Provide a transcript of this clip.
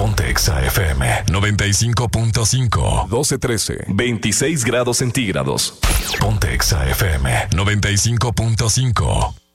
Ponte Exa FM 95.5. 12-13. 26 grados centígrados. Ponte Exa FM 95.5.